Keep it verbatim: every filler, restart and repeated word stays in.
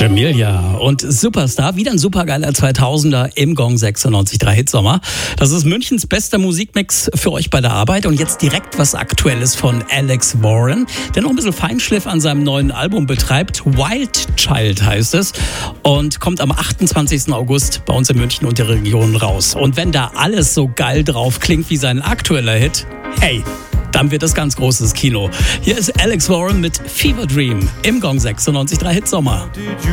Jamelia und Superstar, wieder ein supergeiler zweitausender im Gong sechsundneunzig Komma drei Hitsommer. Das ist Münchens bester Musikmix für euch bei der Arbeit und jetzt direkt was Aktuelles von Alex Warren, der noch ein bisschen Feinschliff an seinem neuen Album betreibt. Wild Child heißt es und kommt am achtundzwanzigsten August bei uns in München und der Region raus. Und wenn da alles so geil drauf klingt wie sein aktueller Hit, hey, dann wird das ganz großes Kino. Hier ist Alex Warren mit Fever Dream im Gong sechsundneunzig Komma drei Hitsommer.